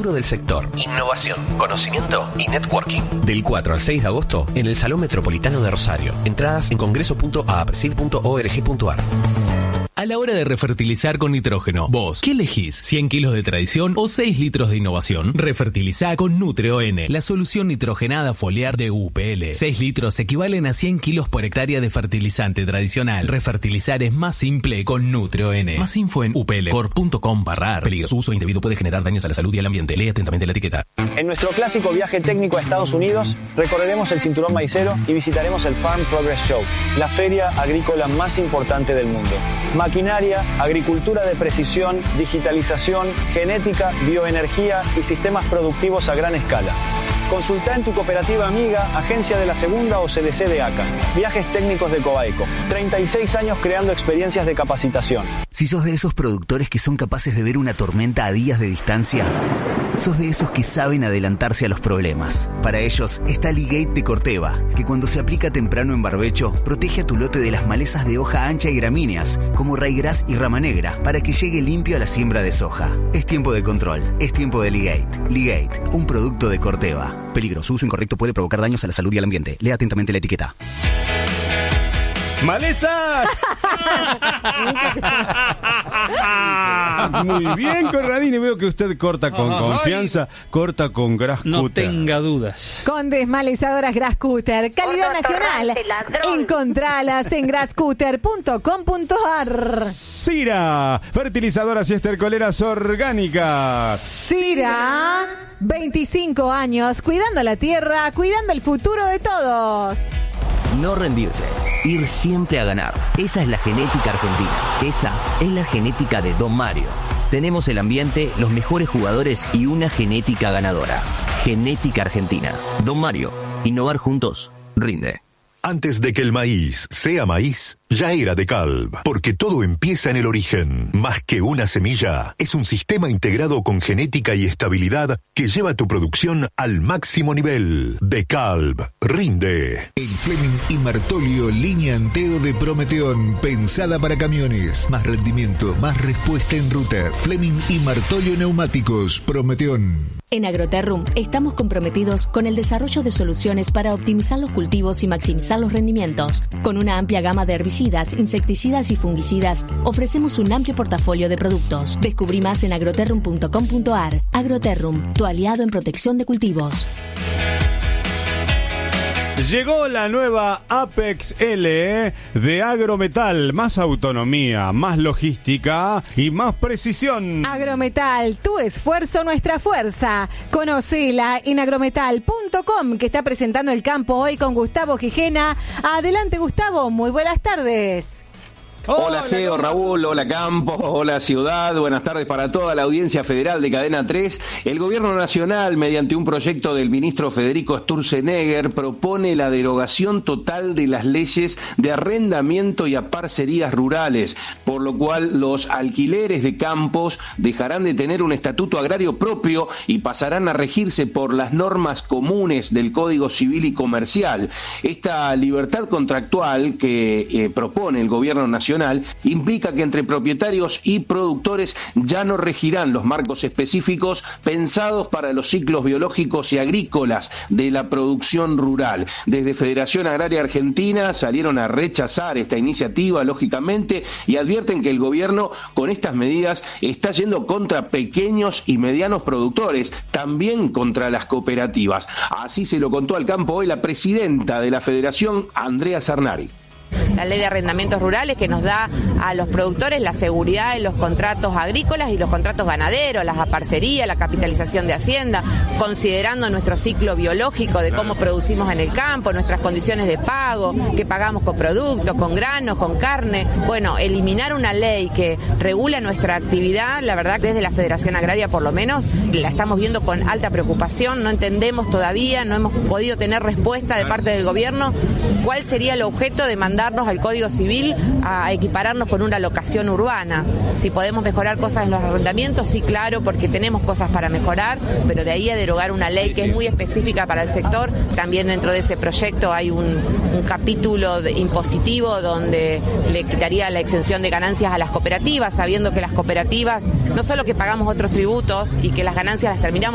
futuro del sector. Innovación, conocimiento y networking. Del 4 al 6 de agosto en el Salón Metropolitano de Rosario. Entradas en congreso.aapresid.org.ar. A la hora de refertilizar con nitrógeno, vos, ¿qué elegís? ¿100 kilos de tradición o 6 litros de innovación? Refertilizá con Nutre-ON, la solución nitrogenada foliar de UPL. 6 litros equivalen a 100 kilos por hectárea de fertilizante tradicional. Refertilizar es más simple con Nutre-ON. Más info en uplcorp.com/ar. Peligro. Su uso indebido puede generar daños a la salud y al ambiente. Lee atentamente la etiqueta. En nuestro clásico viaje técnico a Estados Unidos, recorreremos el cinturón maicero y visitaremos el Farm Progress Show, la feria agrícola más importante del mundo. Maquinaria, agricultura de precisión, digitalización, genética, bioenergía y sistemas productivos a gran escala. Consulta en tu cooperativa amiga, agencia de la Segunda o CDC de ACA. Viajes técnicos de Coaico. 36 años creando experiencias de capacitación. Si sos de esos productores que son capaces de ver una tormenta a días de distancia, sos de esos que saben adelantarse a los problemas. Para ellos está Ligate de Corteva, que cuando se aplica temprano en barbecho, protege a tu lote de las malezas de hoja ancha y gramíneas, como raigras y rama negra, para que llegue limpio a la siembra de soja. Es tiempo de control, es tiempo de Ligate. Ligate, un producto de Corteva. Peligro, su uso incorrecto puede provocar daños a la salud y al ambiente. Lea atentamente la etiqueta. ¡Malezas! Muy bien, Corradini. Veo que usted corta con confianza, corta con Grass No Cutter. tenga dudas. Con desmalizadoras Grass Cutter, calidad nacional. Encontralas en grasscutter.com.ar. Cira, fertilizadoras y estercoleras orgánicas. Cira, 25 años, cuidando la tierra, cuidando el futuro de todos. No rendirse, ir siempre a ganar. Esa es la genética argentina. Esa es la genética de Don Mario. Tenemos el ambiente, los mejores jugadores y una genética ganadora. Genética argentina. Don Mario, innovar juntos, rinde. Antes de que el maíz sea maíz, ya era DeKalb, porque todo empieza en el origen. Más que una semilla, es un sistema integrado con genética y estabilidad que lleva tu producción al máximo nivel. DeKalb, rinde. El Fleming y Martolio línea Anteo de Prometeón, pensada para camiones. Más rendimiento, más respuesta en ruta. Fleming y Martolio neumáticos, Prometeón. En Agroterrum estamos comprometidos con el desarrollo de soluciones para optimizar los cultivos y maximizar los rendimientos. Con una amplia gama de herbicidas, insecticidas y fungicidas, ofrecemos un amplio portafolio de productos. Descubrí más en agroterrum.com.ar. Agroterrum, tu aliado en protección de cultivos. Llegó la nueva Apex L de Agrometal. Más autonomía, más logística y más precisión. Agrometal, tu esfuerzo, nuestra fuerza. Conocela en agrometal.com, que está presentando el campo hoy con Gustavo Gijena. Adelante, Gustavo, muy buenas tardes. Hola Geo, Raúl, hola Campo, hola Ciudad, buenas tardes para toda la audiencia federal de Cadena 3. El Gobierno Nacional, mediante un proyecto del ministro Federico Sturzenegger, propone la derogación total de las leyes de arrendamiento y a parcerías rurales, por lo cual los alquileres de campos dejarán de tener un estatuto agrario propio y pasarán a regirse por las normas comunes del Código Civil y Comercial. Esta libertad contractual que propone el Gobierno Nacional implica que entre propietarios y productores ya no regirán los marcos específicos pensados para los ciclos biológicos y agrícolas de la producción rural. Desde Federación Agraria Argentina salieron a rechazar esta iniciativa, lógicamente, y advierten que el gobierno con estas medidas está yendo contra pequeños y medianos productores, también contra las cooperativas. Así se lo contó al campo hoy la presidenta de la Federación, Andrea Sarnari. La ley de arrendamientos rurales que nos da a los productores la seguridad en los contratos agrícolas y los contratos ganaderos, las aparcerías, la capitalización de hacienda, considerando nuestro ciclo biológico de cómo producimos en el campo, nuestras condiciones de pago, que pagamos con productos, con granos, con carne. Bueno, eliminar una ley que regula nuestra actividad, la verdad que desde la Federación Agraria por lo menos la estamos viendo con alta preocupación, no entendemos todavía, no hemos podido tener respuesta de parte del gobierno cuál sería el objeto de mandarnos al Código Civil a equipararnos con una locación urbana. Si podemos mejorar cosas en los arrendamientos, sí, claro, porque tenemos cosas para mejorar, pero de ahí a derogar una ley que es muy específica para el sector. También dentro de ese proyecto hay un capítulo impositivo donde le quitaría la exención de ganancias a las cooperativas, sabiendo que las cooperativas no solo que pagamos otros tributos y que las ganancias las terminamos